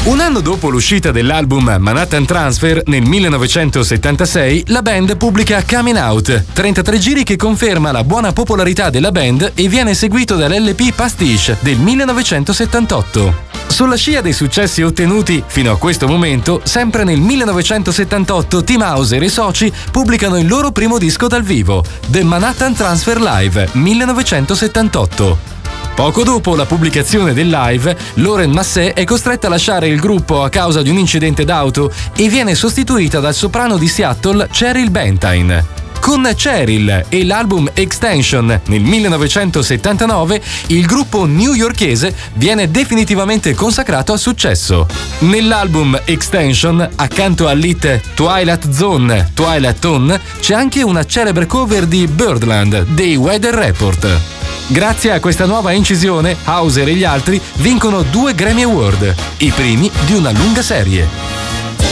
Un anno dopo l'uscita dell'album Manhattan Transfer, nel 1976, la band pubblica Coming Out, 33 giri che conferma la buona popolarità della band e viene seguito dall'LP Pastiche del 1978. Sulla scia dei successi ottenuti fino a questo momento, sempre nel 1978 Tim Hauser e soci pubblicano il loro primo disco dal vivo, The Manhattan Transfer Live 1978. Poco dopo la pubblicazione del live, Lauren Massey è costretta a lasciare il gruppo a causa di un incidente d'auto e viene sostituita dal soprano di Seattle Cheryl Bentine. Con Cheryl e l'album Extension nel 1979, il gruppo newyorkese viene definitivamente consacrato al successo. Nell'album Extension, accanto all'hit Twilight Zone, Twilight Zone, c'è anche una celebre cover di Birdland dei Weather Report. Grazie a questa nuova incisione, Hauser e gli altri vincono 2 Grammy Award, i primi di una lunga serie.